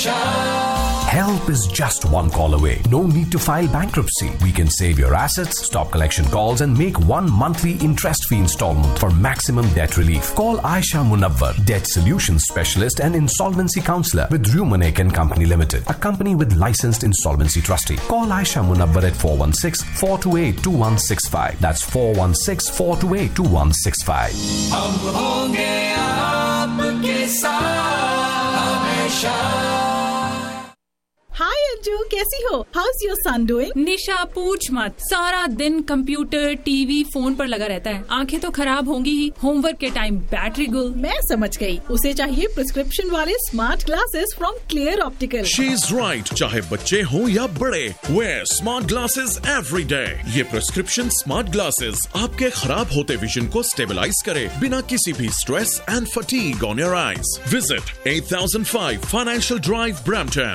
Help is just one call away. No need to file bankruptcy. We can save your assets, stop collection calls, and make one monthly interest-free installment for maximum debt relief. Call Aisha Munawwar, Debt Solutions Specialist and Insolvency Counselor with Rumanek & Company Limited, a company with licensed insolvency trustee. Call Aisha Munawwar at 416-428-2165. That's 416-428-2165. हम होंगे आपके साथ हमेशा। हाय अंजू, कैसी हो? House your son doing? निशा पूछ मत, सारा दिन कंप्यूटर टीवी फोन पर लगा रहता है, आंखें तो खराब होंगी ही, होमवर्क के टाइम बैटरी गुल। मैं समझ गई, उसे चाहिए प्रिस्क्रिप्शन वाले smart glasses from clear optical. She is right, चाहे बच्चे हों या बड़े, where smart glasses every day. ये प्रिस्क्रिप्शन स्मार्ट ग्लासेस आपके खराब होते विजन को स्टेबलाइज करे बिना किसी भी stress and fatigue on your eyes. Visit 8005 Financial Drive, Brampton,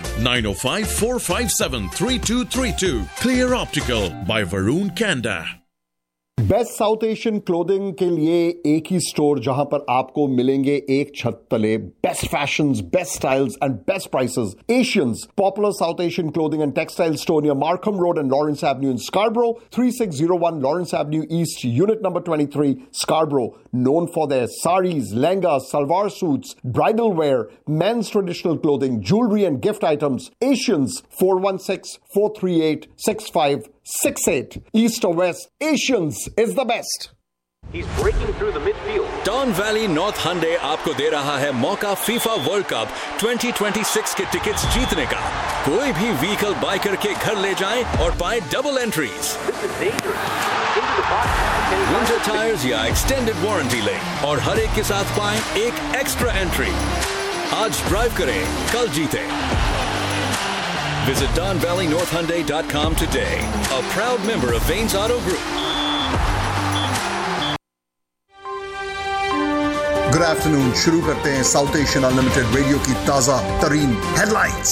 9054573232. Clear Optical by Varun Kanda. Best south Asian clothing के लिए एक ही स्टोर जहां पर आपको मिलेंगे एक छत तले best fashions, best styles and best prices. Asians popular south Asian clothing and textile store near Markham road and Lawrence Avenue in Scarborough, 3601 Lawrence Avenue East, unit number 23, Scarborough. Known for their saris, lehengas, salwar suits, bridal wear, men's traditional clothing, jewelry and gift items. Asians 416-438-6568. East or West, Asians is the best. He's breaking through the midfield. Don Valley North Hyundai आपको दे रहा है मौका FIFA World Cup 2026 के tickets जीतने का। कोई भी vehicle bye करके घर ले जाएं और पाएं double entries. This is dangerous. Into the box. Winter tyres या एक्सटेंडेड वारंटी लें और हर एक के साथ पाएं एक एक्स्ट्रा एंट्री। आज ड्राइव करें, कल जीतें। Visit DonValleyNorthHyundai.com today. A proud member of Vanes Auto Group. Good afternoon. शुरू करते हैं साउथ एशियन अनलिमिटेड रेडियो की ताजा तरीन headlines.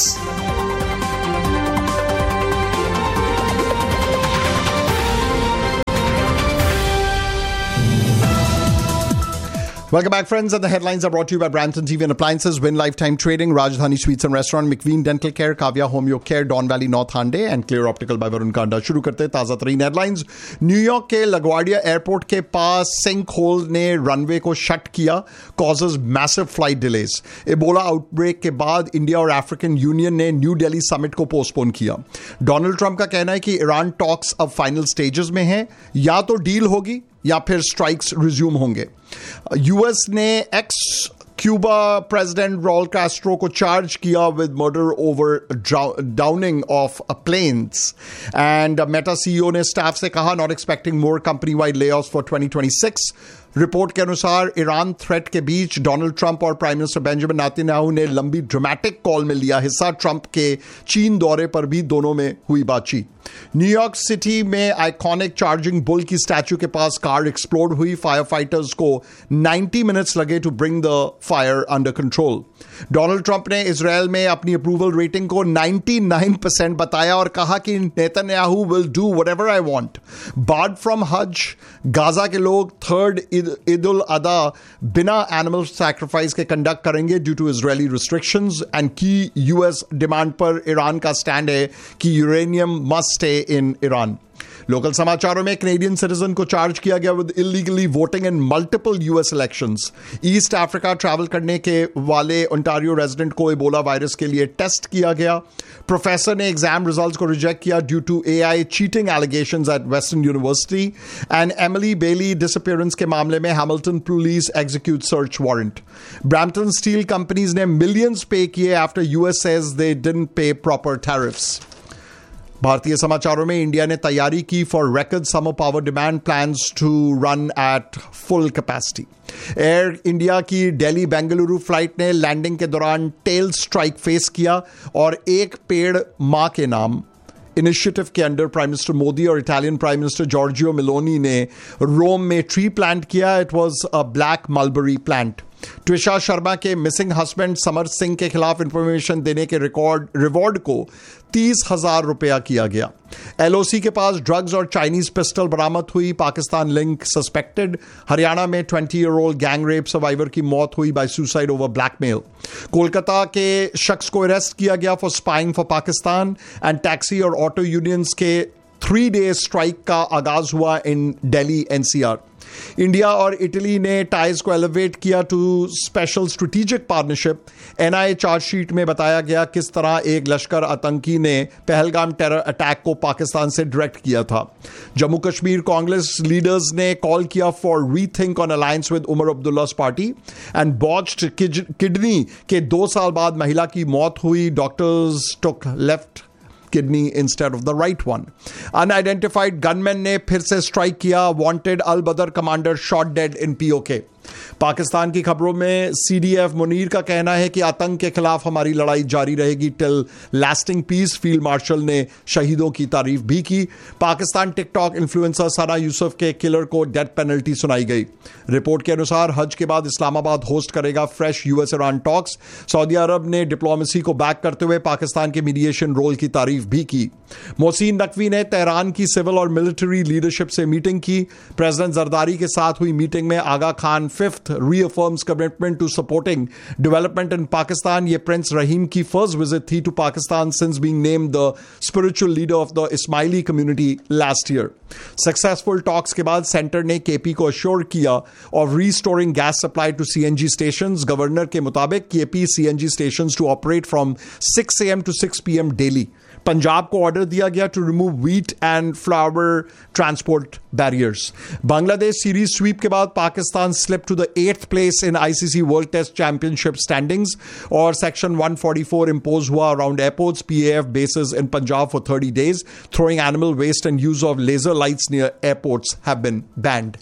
Welcome back, friends. And the headlines are brought to you by Brampton TV and Appliances, Win Lifetime Trading, Rajdhani Sweets and Restaurant, McVeen Dental Care, Kavya Homeo Care, Don Valley North Hyundai and Clear Optical by Varun Kanda. शुरू करते हैं ताज़ा तरीन headlines. New York के लगवार्डिया airport के पास sink hole ने runway को shut किया, causes massive flight delays. Ebola outbreak के बाद इंडिया और अफ्रीकन यूनियन ने न्यू दिल्ली समिट को पोस्टपोन किया। डोनाल्ड ट्रंप का कहना है कि ईरान टॉक्स अब फाइनल स्टेजेस में हैं, या तो डील होगी या फिर स्ट्राइक्स रिज्यूम होंगे। यूएस ने x Cuba president roll Castro को चार्ज किया with murder over Downing of planes. And Meta CEO ने स्टाफ से कहा, not expecting more company wide layoffs for 2026। Report के अनुसार ईरान थ्रेट के बीच डोनाल्ड ट्रंप और प्राइम मिनिस्टर बेंजामिन नेतन्याहू ने लंबी ड्रामेटिक कॉल में लिया हिस्सा। ट्रंप के चीन दौरे पर भी दोनों में हुई बातचीत। न्यूयॉर्क सिटी में आइकॉनिक चार्जिंग बुल की स्टैच्यू के पास कार एक्सप्लोड हुई। फायर फाइटर्स को 90 मिनट्स लगे to bring the fire under control. Donald Trump ने इजराइल में अपनी अप्रूवल रेटिंग को 99% बताया और कहा कि Netanyahu will do whatever I want. Board from हज, गाजा के लोग थर्ड ईद उल अदा बिना एनिमल सैक्रिफाइस के कंडक्ट करेंगे due to Israeli restrictions. And की यूएस डिमांड पर ईरान का स्टैंड है कि uranium must stay in Iran. Local समाचारों में कैनेडियन सिटीजन को चार्ज किया गया with illegally voting in multiple US elections. East Africa travel करने के वाले ओंटारियो रेजिडेंट को इबोला वायरस के लिए टेस्ट किया गया। प्रोफेसर ने एग्जाम रिजल्ट्स को रिजेक्ट किया due to AI cheating allegations eight western university. And Emily Bailey disappearance के मामले में Hamilton police execute search warrant. Brampton steel companies ने मिलियंस पे किए after US says they didn't पे प्रॉपर टैरिफ्स। भारतीय समाचारों में इंडिया ने तैयारी की for record summer power demand plans to run at full capacity. Air India की दिल्ली बेंगलुरु फ्लाइट ने लैंडिंग के दौरान टेल स्ट्राइक फेस किया और एक पेड़ मां के नाम इनिशिएटिव के अंडर प्राइम मिनिस्टर मोदी और Italian prime minister Giorgio Meloni ने रोम में ट्री प्लांट किया। It was a black mulberry plant. Twisha Sharma के मिसिंग हस्बैंड समर सिंह के खिलाफ इंफॉर्मेशन देने के रिवॉर्ड को 30,000 रुपया किया गया। LOC के पास ड्रग्स और चाइनीज पिस्टल बरामद हुई, पाकिस्तान लिंक सस्पेक्टेड। हरियाणा में 20-year-old गैंग रेप सर्वाइवर की मौत हुई bye suicide over blackmail. Kolkata के शख्स को अरेस्ट किया गया for spying for Pakistan. And taxi और ऑटो यूनियंस के 3-day स्ट्राइक का आगाज हुआ इन दिल्ली NCR। इंडिया और इटली ने टाइज को एलिवेट किया to special strategic partnership. NIA chargesheet में बताया गया किस तरह एक लश्कर आतंकी ने पहलगाम टेरर अटैक को पाकिस्तान से डायरेक्ट किया था। जम्मू कश्मीर कांग्रेस लीडर्स ने कॉल किया for rethink on alliance with Umar अब्दुल्लास party. And botched kidney के 2 साल बाद महिला की मौत हुई, doctors took left kidney instead of the right one. Unidentified gunmen ने फिर से स्ट्राइक किया, वांटेड अल बदर कमांडर शॉट डेड इन POK। पाकिस्तान की खबरों में CDF मुनीर का कहना है कि आतंक के खिलाफ हमारी लड़ाई जारी रहेगी till lasting piece. Field marshal ने शहीदों की तारीफ भी की। पाकिस्तान टिकटॉक इन्फ्लुएंसर सना यूसुफ के किलर को डेथ पेनल्टी सुनाई गई। रिपोर्ट के अनुसार हज के बाद इस्लामाबाद होस्ट करेगा fresh US Iran talks. Saudi अरब ने डिप्लोमेसी को बैक करते हुए पाकिस्तान के मीडिएशन रोल की तारीफ भी की। मोहसिन नकवी ने तेहरान की सिविल और मिलिट्री लीडरशिप से मीटिंग की। प्रेसिडेंट जरदारी के साथ हुई मीटिंग में आगा Khan 5th reaffirms commitment to supporting development in Pakistan. ये प्रिंस रहीम की फर्स्ट विजिट थी to Pakistan since being named the spiritual leader of the Ismaili community last year. Successful talks के बाद सेंटर ने KP को अश्योर किया of restoring gas supply to CNG stations. Governor के मुताबिक KP CNG stations to operate from 6 AM to 6 PM daily. Punjab को order दिया गया to remove wheat and flower transport barriers. Bangladesh series SVEEP के बाद Pakistan slip to the 8th place in ICC world test championship standings. और section 144 impose हुआ around airports, PAF bases in Punjab for 30 days. Throwing animal waste and use of laser lights near airports have been banned.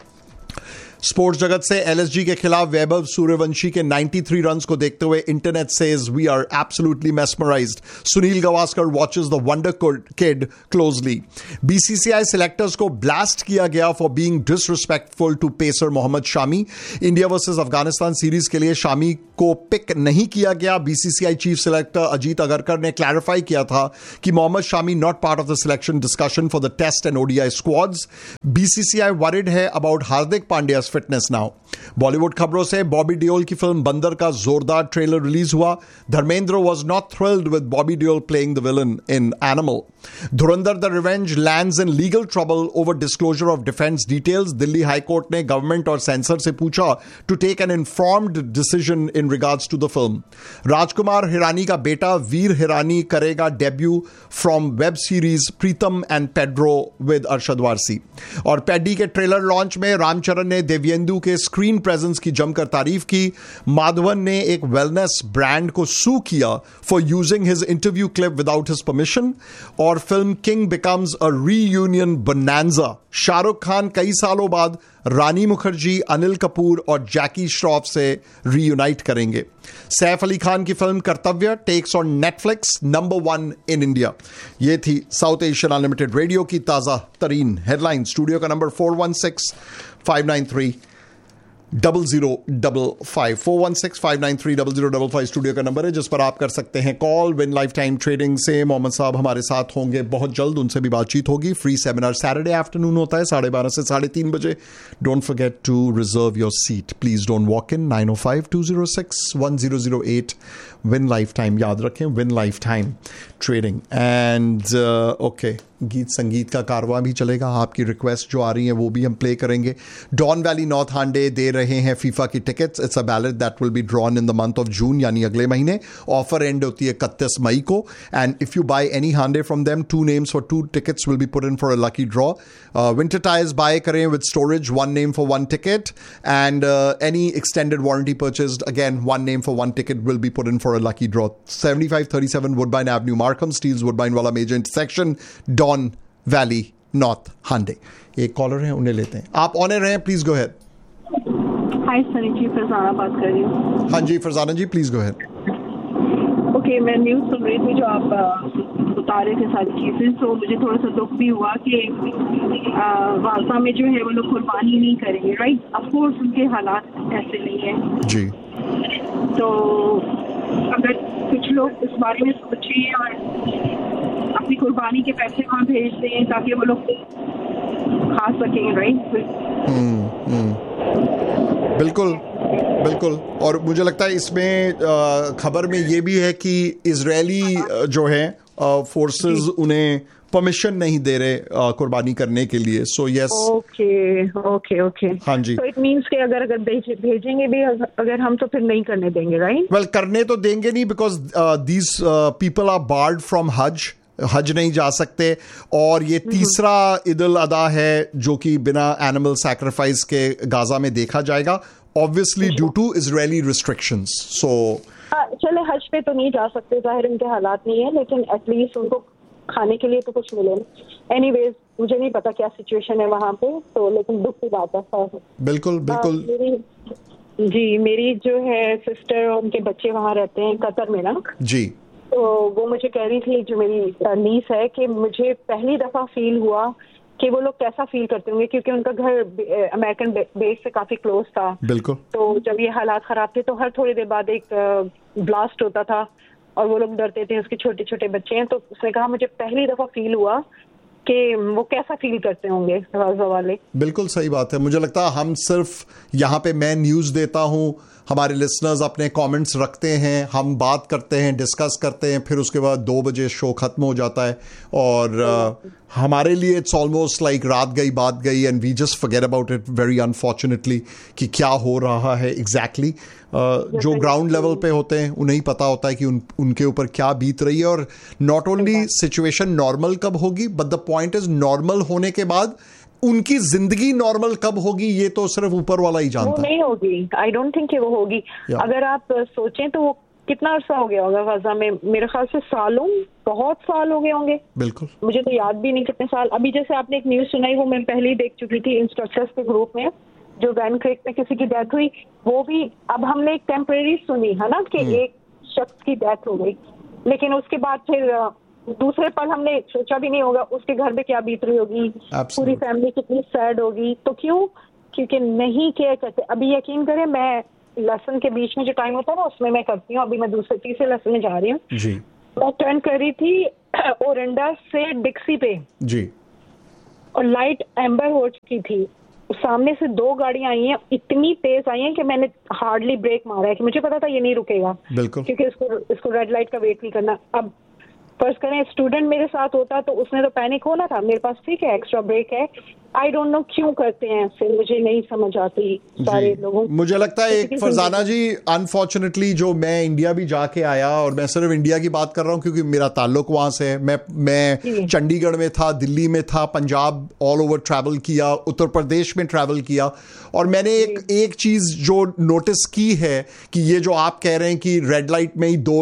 Sports जगत से LSG के खिलाफ वैभव सूर्यवंशी के 93 runs को देखते हुए internet says we are absolutely mesmerised. Sunil Gavaskar watches the wonder kid closely. BCCI selectors को blast किया गया for being disrespectful to pacer Mohammad Shami. India versus Afghanistan series के लिए शामी को पिक नहीं किया गया। BCCI chief selector Ajit Agarkar ने क्लैरिफाई किया था कि Mohammad Shami not part of the selection discussion for the test and ODI squads. BCCI worried है about Hardik Pandya fitness now. Bollywood खबरों से बॉबी डियोल की फिल्म बंदर का जोरदार ट्रेलर रिलीज हुआ। Dharmendra was not thrilled with Bobby Deol playing the villain in animal. Dhurandhar the revenge lands in legal trouble over disclosure of defence details. Delhi high court ने government और सेंसर से पूछा to take an informed decision in regards to the film. Rajkumar Hirani का बेटा वीर हिरानी करेगा debut from web series Pritam and Pedro with Arshad Warsi. और पेडी के trailer launch में रामचरण ने देवयंदु के स्क्रीन प्रेजेंस की जमकर तारीफ की। माधवन ने एक वेलनेस ब्रांड को सू किया for using his interview clip without his permission. और film king becomes a reunion बनांजा। Shahrukh Khan कई सालों बाद रानी मुखर्जी, अनिल कपूर और जैकी श्रॉफ से रीयूनाइट करेंगे। सैफ अली खान की फिल्म कर्तव्य takes on Netflix number 1 in India. ये थी साउथ एशियन अनलिमिटेड रेडियो की ताजा तरीन हेडलाइन। स्टूडियो का नंबर 416-593-0055 416-593-0055 स्टूडियो का नंबर है जिस पर आप कर सकते हैं call. Win life time trading से मोहम्मद साहब हमारे साथ होंगे बहुत जल्द, उनसे भी बातचीत होगी। फ्री सेमिनार सैटरडे आफ्टरनून होता है 12:30 से 3:30 बजे। Don't forget to reserve your seat, please don't walk in. 905-206-1008 win life time, याद रखें win life time trading. And okay, गीत संगीत का कारवां भी चलेगा। आपकी रिक्वेस्ट जो आ रही है वो भी हम प्ले करेंगे। डॉन वैली नॉर्थ हांडे दे रहे हैं फीफा की tickets. It's a ballot that will be drawn in the month of June, यानी अगले महीने। ऑफर एंड होती है 31 मई को। And if you by any Hande from them, 2 names for 2 tickets will be put in for a lucky draw. Winter tyres bye करें with storage, 1 name for 1 ticket. And any extended warranty purchased, again 1 name for 1 ticket will be put in for a lucky draw. 7537 Woodbine Avenue, Markham, Steels Woodbine वाला major intersection, don valley north हांडे। एक collar है, उन्हें लेते हैं। आप on air हैं, please go ahead. हाय सनी जी, फरजाना बात कर रही हूँ। हाँ जी फरजाना जी, please go ahead. Okay, okay, मैं न्यूज़ सुन रही थी जो आप बता रहे थे सारी चीज़ें, तो मुझे थोड़ा सा दुख भी हुआ कि गाज़ा में जो है वो लोग कुर्बानी नहीं करेंगे, राइट? ऑफ कोर्स उनके हालात ऐसे नहीं हैं जी। तो अगर कुछ लोग इस बारे में सोचें और अपनी कुर्बानी के पैसे वहाँ भेज दें ताकि वो लोग खा सकें, राइट? बिल्कुल बिल्कुल। और मुझे लगता है इसमें खबर में ये भी है कि इजरायली जो है फोर्सेस उन्हें परमिशन नहीं दे रहे कुर्बानी करने के लिए। सो यस, ओके हाँ जी। तो इट मींस कि अगर भेजेंगे भी अगर हम, तो फिर नहीं करने देंगे, राइट? वेल, करने तो देंगे नहीं, because these people are board from हज नहीं जा सकते। और ये तीसरा ईद उल अदा है जो कि बिना एनिमल सैक्रिफाइस के गाजा में देखा जाएगा, obviously due to Israeli restrictions. सो चले, हज पे तो नहीं जा सकते, जाहिर उनके हालात नहीं है, लेकिन एटलीस्ट उनको खाने के लिए तो कुछ मिले। एनीवेज, मुझे नहीं पता क्या सिचुएशन है वहाँ पे, तो लेकिन दुख की बात है। बिल्कुल बिल्कुल। मेरी जो है सिस्टर और उनके बच्चे वहाँ रहते हैं कतर में ना जी। तो वो मुझे कह रही थी, जो मेरी नीस है, कि मुझे पहली दफा फील हुआ कि वो लोग कैसा फील करते होंगे, क्योंकि उनका घर अमेरिकन बेस से काफी क्लोज था। बिल्कुल। तो जब ये हालात खराब थे तो हर थोड़ी देर बाद एक ब्लास्ट होता था और वो लोग डरते थे, उसके छोटे छोटे बच्चे हैं। तो उसने कहा मुझे पहली दफा फील हुआ कि वो कैसा फील करते होंगे गाजा वाले। बिल्कुल सही बात है। मुझे लगता है हम सिर्फ यहाँ पे मैं न्यूज़ देता हूँ, हमारे लिसनर्स अपने कमेंट्स रखते हैं, हम बात करते हैं, डिस्कस करते हैं, फिर उसके बाद 2 बजे शो खत्म हो जाता है और हमारे लिए इट्स ऑलमोस्ट लाइक रात गई बात गई and we just forget about it very unfortunately कि क्या हो रहा है एग्जैक्टली। जो ग्राउंड लेवल पे होते हैं उन्हें ही पता होता है कि उनके ऊपर क्या बीत रही है। और नॉट ओनली सिचुएशन नॉर्मल कब होगी, but the point is normal होने के बाद उनकी जिंदगी नॉर्मल कब होगी ये तो सिर्फ ऊपर वाला ही जानता है। वो नहीं होगी, आई डोंट थिंक वो होगी। अगर आप सोचें तो वो कितना अर्सा हो गया होगा गाजा में, मेरे ख्याल से सालों, बहुत साल हो गए होंगे। बिल्कुल, मुझे तो याद भी नहीं कितने साल। अभी जैसे आपने एक न्यूज सुनाई, वो मैं पहले ही देख चुकी थी इंस्ट्रक्टर्स के ग्रुप में, जो वैन क्रेक में किसी की डेथ हुई, वो भी अब हमने एक टेम्परेरी सुनी है ना कि एक शख्स की डेथ हो गई, लेकिन उसके बाद फिर दूसरे पल हमने सोचा भी नहीं होगा उसके घर में क्या बीत रही होगी, पूरी फैमिली कितनी सैड होगी। तो क्यों? क्योंकि नहीं केयर करते। अभी यकीन करें, मैं लेसन के बीच में जो टाइम होता है ना उसमें मैं करती हूँ, अभी मैं तीसरे लेसन में जा रही हूँ जी। मैं टर्न कर रही थी ओरेंडा से डिक्सी पे जी, और लाइट एम्बर हो चुकी थी। सामने से 2 गाड़ियां आई हैं, इतनी तेज आई हैं कि मैंने हार्डली ब्रेक मारा है, कि मुझे पता था ये नहीं रुकेगा क्योंकि इसको रेड लाइट का वेट नहीं करना। अब फर्ज करें स्टूडेंट मेरे साथ होता तो उसने तो पैनिक होना था, मेरे पास ठीक है एक्स्ट्रा ब्रेक है। आई डोंट नो क्यों करते हैं फिर, मुझे नहीं समझ आती सारे लोगों। मुझे लगता है एक फरजाना जी, अनफॉर्चुनेटली जो मैं इंडिया भी जाके आया, और मैं सिर्फ इंडिया की बात कर रहा हूँ क्योंकि मेरा ताल्लुक वहां से है। मैं चंडीगढ़ में था, दिल्ली में था, पंजाब, ऑल ओवर ट्रैवल किया, उत्तर प्रदेश में ट्रैवल किया, और मैंने एक चीज जो नोटिस की है कि ये जो आप कह रहे हैं कि रेड लाइट में ही 2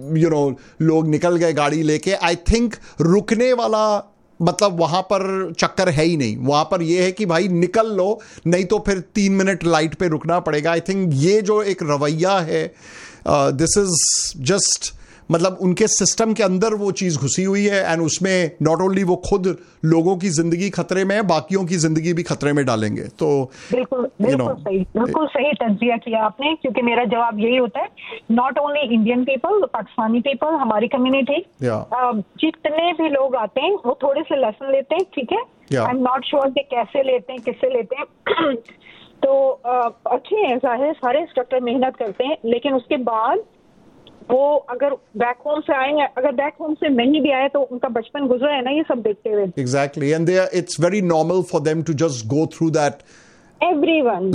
लोग निकल गए गाड़ी लेके, आई थिंक रुकने वाला मतलब वहां पर चक्कर है ही नहीं। वहां पर यह है कि भाई निकल लो, नहीं तो फिर 3 मिनट लाइट पे रुकना पड़ेगा। आई थिंक ये जो एक रवैया है, दिस इज जस्ट मतलब उनके सिस्टम के अंदर वो चीज घुसी हुई है, एंड उसमें नॉट ओनली वो खुद लोगों की जिंदगी खतरे में है, बाकियों की जिंदगी भी खतरे में डालेंगे। तो बिल्कुल सही तज्जिया किया आपने, क्योंकि मेरा जवाब यही होता है, not only Indian people, Pakistani people, हमारी कम्युनिटी, जितने भी लोग आते हैं वो थोड़े से लेसन लेते हैं, ठीक है। आई एम नॉट श्योर कि कैसे लेते हैं, किससे लेते हैं तो अच्छे हैं, सारे इंस्ट्रक्टर मेहनत करते हैं, लेकिन उसके बाद वो अगर बैक होम से आए, अगर बैक होम से नहीं भी आए तो उनका बचपन गुजरा है ना ये सब देखते हुए। Exactly, and it's very normal for them to just go through that. Everyone,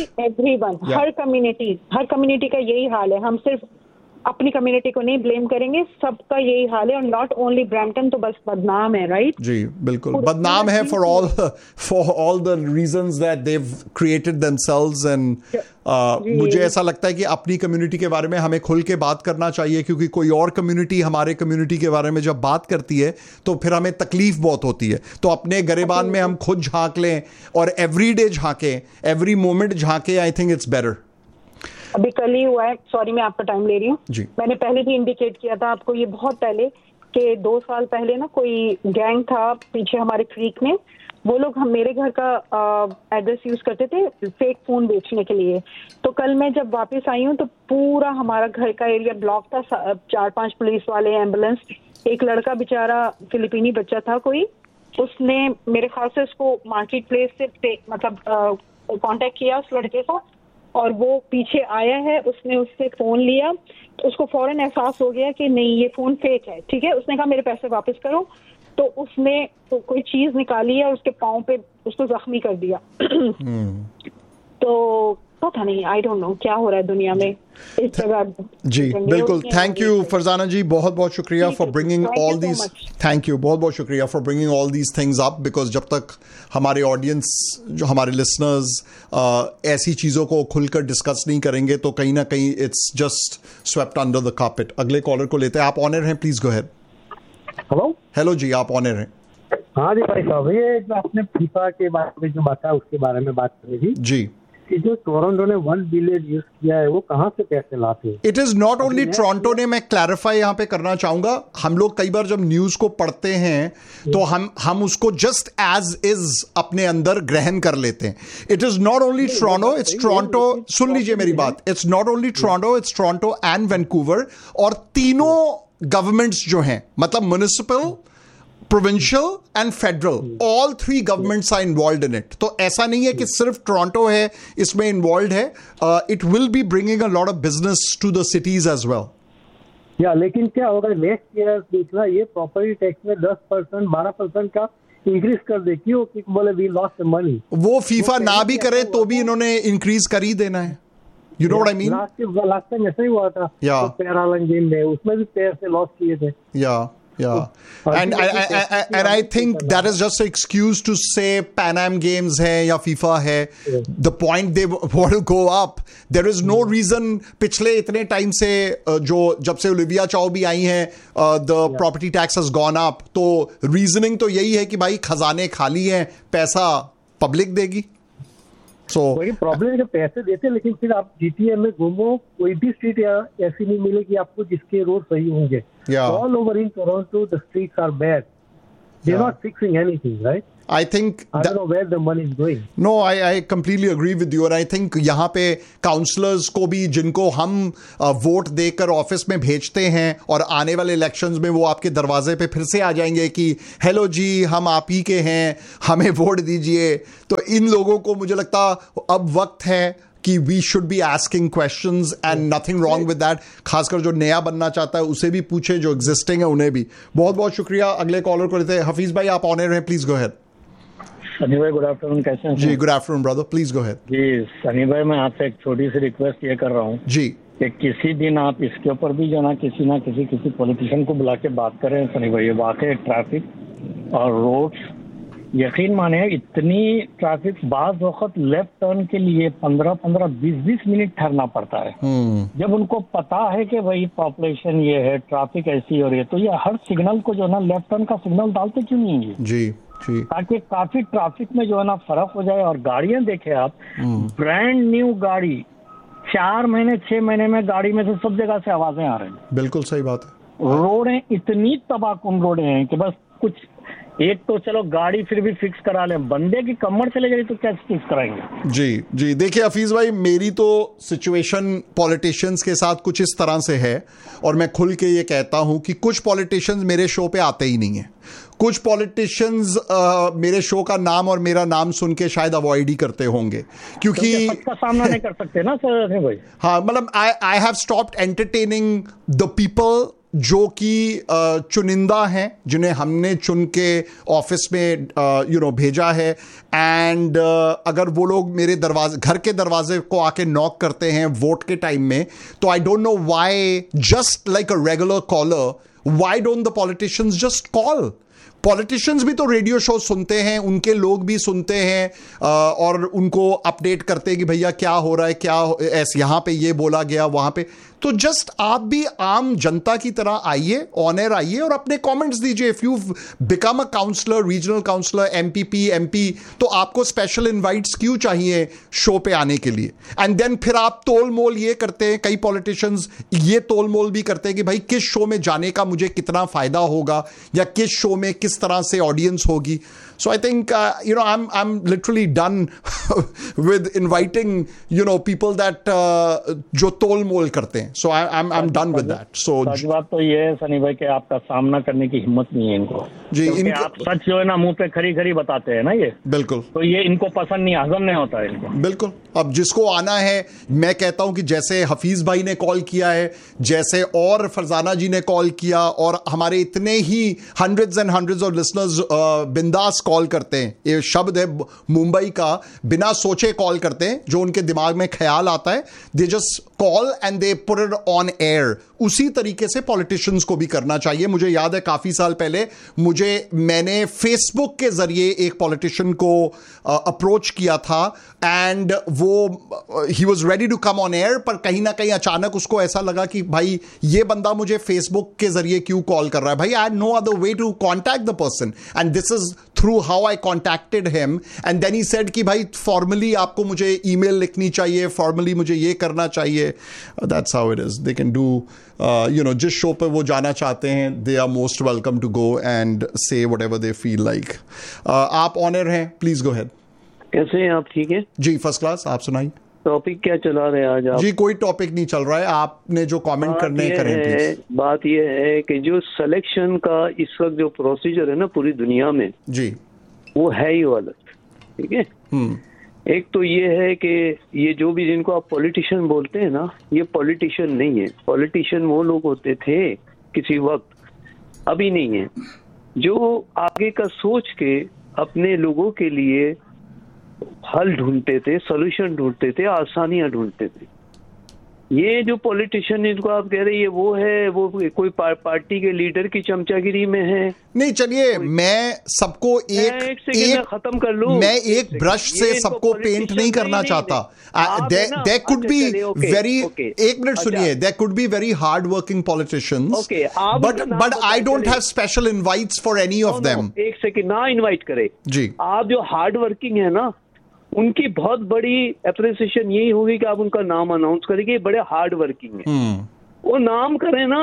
her community का यही हाल है। हम सिर्फ अपनी कम्युनिटी को नहीं ब्लेम करेंगे, सबका यही हाल है। और नॉट ओनली ब्रैम्पटन तो बस बदनाम है, राइट? जी बिल्कुल, बदनाम है for all the reasons that they have created themselves. And मुझे ऐसा लगता है कि अपनी कम्युनिटी के बारे में हमें खुल के बात करना चाहिए, क्योंकि कोई और कम्युनिटी हमारे कम्युनिटी के बारे में जब बात करती है तो फिर हमें तकलीफ बहुत होती है। तो अपने गिरेबान में हम खुद झांक लें और everyday झांकें, every moment झांकें, I think it's better. अभी कल ही हुआ है, सॉरी मैं आपका टाइम ले रही हूँ। मैंने पहले भी इंडिकेट किया था आपको ये बहुत पहले कि 2 साल पहले ना कोई गैंग था पीछे हमारे क्रीक में, वो लोग हम मेरे घर का एड्रेस यूज करते थे फेक फोन बेचने के लिए। तो कल मैं जब वापस आई हूँ तो पूरा हमारा घर का एरिया ब्लॉक था, 4-5 पुलिस वाले, एम्बुलेंस। एक लड़का बेचारा फिलिपीनी बच्चा था कोई, उसने मेरे ख्याल से उसको मार्केट प्लेस से मतलब कांटेक्ट किया उस लड़के को, और वो पीछे आया है, उसने उससे फोन लिया, उसको फौरन एहसास हो गया कि नहीं ये फोन फेक है, ठीक है। उसने कहा मेरे पैसे वापस करो, तो उसने तो कोई चीज निकाली है, उसके पाँव पे उसको जख्मी कर दिया। तो पता नहीं, आई डोंट नो क्या हो रहा है दुनिया में इस जगह। जी बिल्कुल, थैंक यू फरजाना जी, बहुत बहुत शुक्रिया for bringing all these, thank you, बहुत बहुत शुक्रिया for bringing all these things up, because जब तक हमारे ऑडियंस, जो हमारे लिसनर्स ऐसी चीज़ों को खुलकर डिस्कस नहीं करेंगे तो कहीं ना कहीं it's just swept under the carpet. अगले कॉलर को लेते हैं, आप ऑन एयर हैं, प्लीज गो अहेड। हेलो जी, आप ऑन एयर हैं। हाँ जी भाई साहब, ये जो आपने फीफा के बारे में जो बताया उसके बारे में बात करी थी जी, कि जो टोरंटो ने 1 बिलियन यूज किया है वो कहाँ से पैसे लाते हैं? It is not only Toronto ने, मैं क्लैरिफाई यहाँ पे करना चाहूंगा। हम लोग कई बार जब न्यूज को पढ़ते हैं तो हम उसको जस्ट एज इज अपने अंदर ग्रहण कर लेते हैं। It is not only Toronto, it's Toronto, सुन लीजिए मेरी बात, it's not only Toronto, it's Toronto and Vancouver, और तीनों गवर्नमेंट्स जो हैं, मतलब municipal, provincial and federal, all 3 governments are involve in it. तो ऐसा नहीं है कि सिर्फ टोरंटो है इसमें इन्वॉल्व है, it will be bringing a lot of business to the cities as well. या लेकिन क्या होगा नेक्स्ट ईयर देखना, ये प्रॉपर्टी टैक्स में 10%, 12% का इंक्रीज कर दे, क्यों? बोले वी लॉस्ट द मनी। वो फीफा ना भी करे तो भी इन्होंने इंक्रीज कर ही देना है। You know what I mean? Last time ऐसा ही हुआ था, पैरालंगेम में, उसमें भी पैर से लॉस किए थे। And I think that is just an excuse to say Pan Am Games है या FIFA है, the point they want to go up. There is no reason, पिछले इतने टाइम से जो जब से ओलिविया चाओ भी आई हैं, the property tax has gone up, तो reasoning तो यही है कि भाई खजाने खाली हैं, पैसा पब्लिक देगी। वही प्रॉब्लम है कि पैसे देते, लेकिन फिर आप जीटीए में घूमो, कोई भी स्ट्रीट ऐसी नहीं मिलेगी आपको जिसके रोड सही होंगे। All over in Toronto the streets are bad, they are not fixing anything, right? I think I don't know where the money is going. No, I completely agree with you, and I think यहाँ पे counsellors को भी, जिनको हम vote देकर office में भेजते हैं और आने वाले इलेक्शंस में वो आपके दरवाजे पे फिर से आ जाएंगे कि हेलो जी हम आप ही के हैं, हमें वोट दीजिए। तो इन लोगों को मुझे लगता अब वक्त है कि we should be asking questions, and nothing wrong with that. खासकर जो नया बनना चाहता है उसे भी पूछे, जो एग्जिस्टिंग है उन्हें भी। बहुत बहुत शुक्रिया। अगले कॉलर को लेते हैं, हफीज भाई आप ऑन एयर हैं, प्लीज गो अहेड। सनी भाई गुड आफ्टरनून, कैसे हैं? जी good afternoon brother, please go ahead. जी सनी भाई, मैं आपसे एक छोटी सी रिक्वेस्ट ये कर रहा हूँ जी कि किसी दिन आप इसके ऊपर भी जो ना किसी पॉलिटिशियन को बुला के बात करें सनी भाई। वाकई ट्रैफिक और रोड्स, यकीन माने इतनी ट्रैफिक, बाज वक्त लेफ्ट टर्न के लिए 15-15, 20-20 मिनट ठहरना पड़ता है। जब उनको पता है कि भाई पॉपुलेशन ये है, ट्रैफिक ऐसी हो रही है, तो ये हर सिग्नल को जो ना लेफ्ट टर्न का सिग्नल डालते क्यों नहीं है जी, ताकि काफी ट्रैफिक में जो है ना फर्क हो जाए। और गाड़ियां देखे आप, ब्रांड न्यू गाड़ी, 4 महीने 6 महीने में गाड़ी में से सब जगह से आवाजें आ रही हैं। बिल्कुल सही बात है। रोडें इतनी तबाहकुन रोडें हैं कि बस कुछ एक तो चलो गाड़ी फिर भी फिक्स करा लें, बंदे की कमर चले जाए तो क्या फिक्स कराएंगे? जी देखिए हफीज भाई, मेरी तो सिचुएशन पॉलिटिशियंस के साथ कुछ इस तरह से है, और मैं खुल के ये कहता हूं कि कुछ पॉलिटिशियंस मेरे शो पे आते ही नहीं है। कुछ पॉलिटिशियंस मेरे शो का नाम और मेरा नाम सुन के शायद अवॉइड ही करते होंगे, क्योंकि सबका सामना नहीं कर सकते ना सर भाई। हाँ, मतलब I have stopped entertaining the people जो कि चुनिंदा हैं, जिन्हें हमने चुन के ऑफिस में भेजा है। एंड अगर वो लोग मेरे घर के दरवाजे को आके नॉक करते हैं वोट के टाइम में, तो I don't know why, just like a regular collar, Why don't the politicians just call? Politicians भी तो रेडियो शो सुनते हैं, उनके लोग भी सुनते हैं और उनको अपडेट करते हैं कि भैया क्या हो रहा है, क्या ऐसे यहाँ पे ये बोला गया, वहां पे. तो जस्ट आप भी आम जनता की तरह आइए, ऑन एयर आइए और अपने कमेंट्स दीजिए. If you become a counsellor, regional counsellor, MP, तो आपको स्पेशल इनवाइट्स क्यों चाहिए शो पे आने के लिए? एंड देन फिर आप तोल मोल ये करते हैं, कई पॉलिटिशियंस ये तोल मोल भी करते हैं कि भाई किस शो में जाने का मुझे कितना फायदा होगा या किस शो में किस तरह से ऑडियंस होगी. So I think I'm literally done with inviting people that जो तोल मोल करते हैं. So I'm done with that. So सच बात तो ये है सनी भाई कि आपका सामना करने की हिम्मत नहीं है इनको जी. आप सच जो है ना मुंह पे खरी खरी बताते हैं ना, ये बिल्कुल, तो ये इनको पसंद नहीं, हजम नहीं होता है इनको. बिल्कुल. अब जिसको आना है, मैं कहता हूं कि जैसे हफीज भाई ने कॉल किया है, जैसे और फरजाना जी ने कॉल किया, और हमारे इतने ही hundreds and hundreds of listeners बिंदास कॉल करते हैं. ये शब्द है मुंबई का, बिना सोचे कॉल करते हैं, जो उनके दिमाग में ख्याल आता है, they just call and they put it on air. उसी तरीके से पॉलिटिशियंस को भी करना चाहिए. मुझे याद है काफी साल पहले मैंने फेसबुक के जरिए एक पॉलिटिशियन को अप्रोच किया था एंड वो he was ready to come on air, पर कहीं ना कहीं अचानक उसको ऐसा लगा कि भाई ये बंदा मुझे फेसबुक के जरिए क्यों कॉल कर रहा है. भाई I had no other way to contact the person and this is through how I contacted him. And then he said कि भाई फॉर्मली आपको मुझे ईमेल लिखनी चाहिए, फॉर्मली मुझे ये करना चाहिए. That's how it is. They can do जिस शो पे वो जाना चाहते हैं, they are most welcome to go and say whatever they feel like. आप ऑन एयर हैं, प्लीज गो अहेड. कैसे हैं आप? ठीक है जी, फर्स्ट क्लास. आप सुनाइए. टॉपिक क्या चला रहे हैं आज आप? जी कोई टॉपिक नहीं चल रहा है, आपने जो कमेंट करने करें प्लीज. बात ये है कि जो सिलेक्शन का इस वक्त जो प्रोसीजर है ना पूरी दुनिया में जी, वो है ही गलत. ठीक है. एक तो ये है कि ये जो भी जिनको आप पॉलिटिशियन बोलते हैं ना, ये पॉलिटिशियन नहीं है. पॉलिटिशियन वो लोग होते थे किसी वक्त, अभी नहीं है, जो आगे का सोच के अपने लोगों के लिए हल ढूंढते थे, सॉल्यूशन ढूंढते थे, आसानियां ढूंढते थे. ये जो पॉलिटिशियन इनको आप कह रहे हैं वो है, वो कोई पार्टी के लीडर की चमचागिरी में है. नहीं, चलिए मैं सबको एक खत्म कर लूं. मैं एक ब्रश से सबको पेंट नहीं करना चाहता. देयर कुड बी वेरी, एक मिनट सुनिए, there could be very hard working politicians, but I don't have special invites for any of them. एक सेकंड ना इनवाइट करे जी. आप जो हार्ड वर्किंग है ना, उनकी बहुत बड़ी अप्रिसिएशन यही होगी कि आप उनका नाम अनाउंस करेंगे, बड़े हार्ड वर्किंग है. वो नाम करें ना,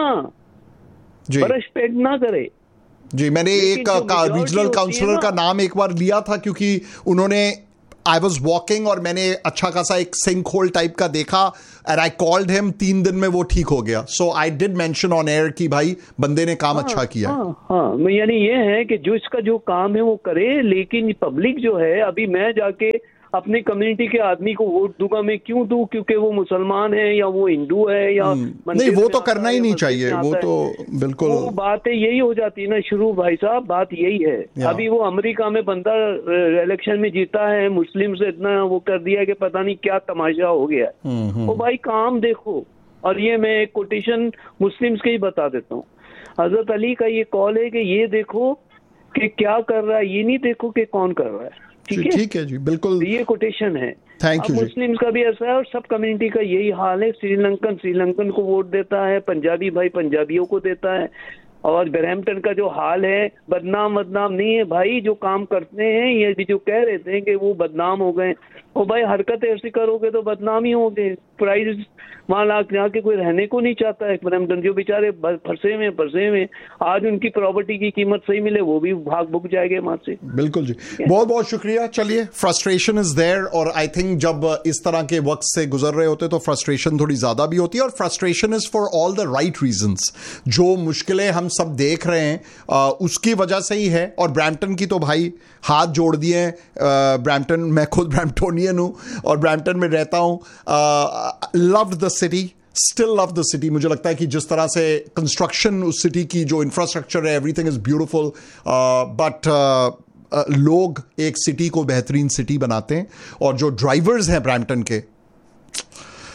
ब्रश पेंट ना करे. जी, मैंने एक रीजनल काउंसलर का नाम एक बार लिया था क्योंकि उन्होंने, आई वॉज वॉकिंग और मैंने अच्छा खासा एक सिंक होल टाइप का देखा एंड आई कॉल्ड हिम. 3 दिन में वो ठीक हो गया. सो I did mention on air कि भाई बंदे ने काम अच्छा किया. हाँ, यानी ये है कि जो इसका जो काम है वो करे, लेकिन पब्लिक जो है, अभी मैं जाके अपने कम्युनिटी के आदमी को वोट दूंगा, मैं क्यों दूं? क्योंकि वो मुसलमान है या वो हिंदू है या नहीं, वो तो करना ही नहीं चाहिए. वो तो बिल्कुल, वो बातें यही हो जाती है ना शुरू भाई साहब, बात यही है. अभी वो अमेरिका में बंदा इलेक्शन में जीता है, मुस्लिम से इतना वो कर दिया है कि पता नहीं क्या तमाशा हो गया. वो भाई काम देखो. और ये मैं एक कोटेशन मुस्लिम्स के ही बता देता हूँ. हजरत अली का ये कॉल है कि ये देखो कि क्या कर रहा है, ये नहीं देखो कि कौन कर रहा है. ठीक है जी, बिल्कुल, ये कोटेशन है. Thank you. मुस्लिम्स का भी ऐसा है और सब कम्युनिटी का यही हाल है. श्रीलंकन को वोट देता है, पंजाबी भाई पंजाबियों को देता है. और ब्रैम्पटन का जो हाल है, बदनाम नहीं है भाई. जो काम करते हैं, ये भी जो कह रहे थे कि वो बदनाम हो गए, वो भाई हरकत ऐसी करोगे तो बदनाम ही होंगे. प्राइस वहां जाके कोई रहने को नहीं चाहता है. ब्रैम्पटन जो बेचारे फंसे में आज उनकी प्रॉपर्टी की कीमत सही मिले, वो भी भाग भुग जाएंगे वहां से. बिल्कुल जी, बहुत बहुत शुक्रिया. चलिए, फ्रस्ट्रेशन इज देयर और आई थिंक जब इस तरह के वक्त से गुजर रहे होते तो फ्रस्ट्रेशन थोड़ी ज्यादा भी होती है. और frustration is for all the right reasons. जो मुश्किलें हम सब देख रहे हैं उसकी वजह से ही है. और ब्रैम्पटन की तो भाई हाथ जोड़ दिए हैं. ब्रैम्पटन, मैं खुद ब्रैम्पटोनियन हूं और ब्रैम्पटन में रहता हूं. Loved the city, still love the city. मुझे लगता है कि जिस तरह से कंस्ट्रक्शन उस सिटी की, जो इंफ्रास्ट्रक्चर है, एवरीथिंग इज ब्यूटिफुल. बट लोग एक सिटी को बेहतरीन सिटी बनाते हैं. और जो ड्राइवर्स हैं ब्रैम्पटन के,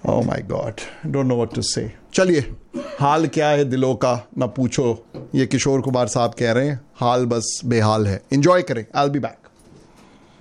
oh my God, don't know what to से. चलिए, हाल क्या है दिलों का ना पूछो, ये किशोर कुमार साहब कह रहे हैं. हाल बस बेहाल है. एंजॉय करें. I will be back.